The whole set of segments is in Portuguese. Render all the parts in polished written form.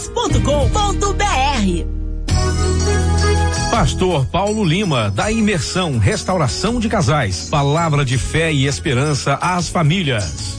Pastor Paulo Lima, da Imersão Restauração de Casais. Palavra de fé e esperança às famílias.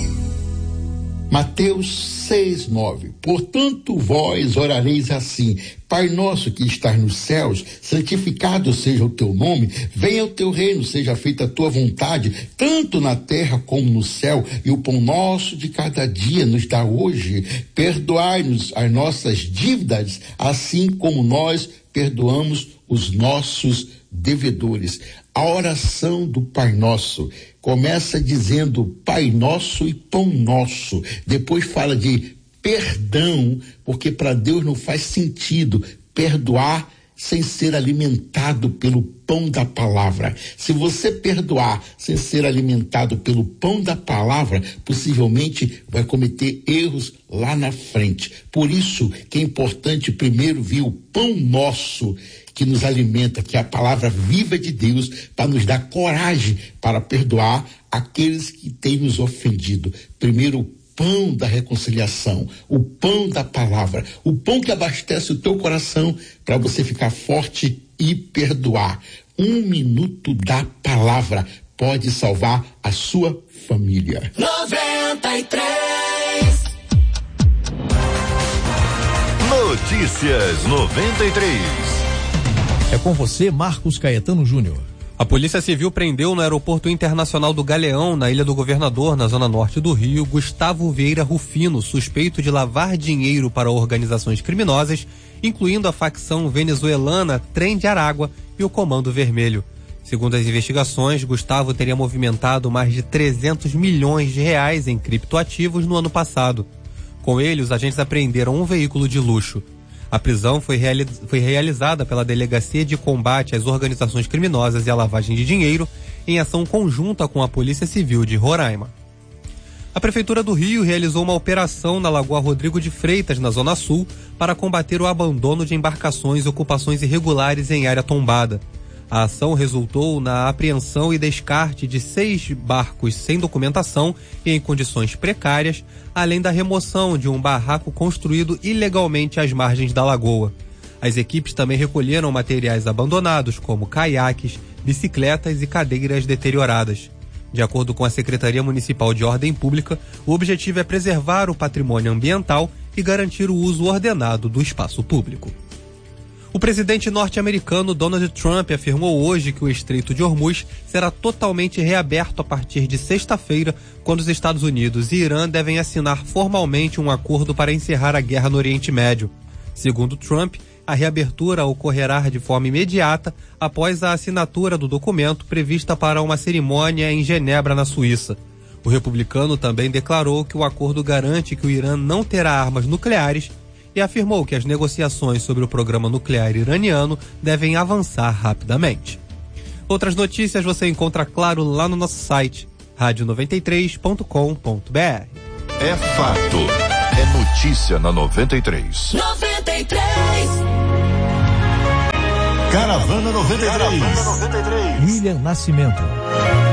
Mateus 6:9. Portanto, vós orareis assim: Pai nosso que estás nos céus, santificado seja o teu nome, venha o teu reino, seja feita a tua vontade, tanto na terra como no céu, e o pão nosso de cada dia nos dá hoje. Perdoai-nos as nossas dívidas, assim como nós perdoamos os nossos devedores. A oração do Pai Nosso começa dizendo Pai Nosso e Pão Nosso. Depois fala de perdão, porque para Deus não faz sentido perdoar sem ser alimentado pelo pão da palavra. Se você perdoar sem ser alimentado pelo pão da palavra, possivelmente vai cometer erros lá na frente. Por isso que é importante primeiro vir o pão nosso, que nos alimenta, que é a palavra viva de Deus, para nos dar coragem para perdoar aqueles que têm nos ofendido. Primeiro, o pão da reconciliação, o pão da palavra, o pão que abastece o teu coração para você ficar forte e perdoar. 1 minuto da palavra pode salvar a sua família. 93. Notícias 93. É com você, Marcos Caetano Júnior. A Polícia Civil prendeu no Aeroporto Internacional do Galeão, na Ilha do Governador, na zona norte do Rio, Gustavo Vieira Rufino, suspeito de lavar dinheiro para organizações criminosas, incluindo a facção venezuelana Trem de Aragua e o Comando Vermelho. Segundo as investigações, Gustavo teria movimentado mais de 300 milhões de reais em criptoativos no ano passado. Com ele, os agentes apreenderam um veículo de luxo. A prisão foi realizada pela Delegacia de Combate às Organizações Criminosas e à Lavagem de Dinheiro, em ação conjunta com a Polícia Civil de Roraima. A Prefeitura do Rio realizou uma operação na Lagoa Rodrigo de Freitas, na Zona Sul, para combater o abandono de embarcações e ocupações irregulares em área tombada. A ação resultou na apreensão e descarte de 6 barcos sem documentação e em condições precárias, além da remoção de um barraco construído ilegalmente às margens da lagoa. As equipes também recolheram materiais abandonados, como caiaques, bicicletas e cadeiras deterioradas. De acordo com a Secretaria Municipal de Ordem Pública, o objetivo é preservar o patrimônio ambiental e garantir o uso ordenado do espaço público. O presidente norte-americano Donald Trump afirmou hoje que o Estreito de Hormuz será totalmente reaberto a partir de sexta-feira, quando os Estados Unidos e Irã devem assinar formalmente um acordo para encerrar a guerra no Oriente Médio. Segundo Trump, a reabertura ocorrerá de forma imediata após a assinatura do documento prevista para uma cerimônia em Genebra, na Suíça. O republicano também declarou que o acordo garante que o Irã não terá armas nucleares e afirmou que as negociações sobre o programa nuclear iraniano devem avançar rapidamente. Outras notícias você encontra, claro, lá no nosso site, radio93.com.br. É fato. É notícia na 93. 93. Caravana 93. William Nascimento.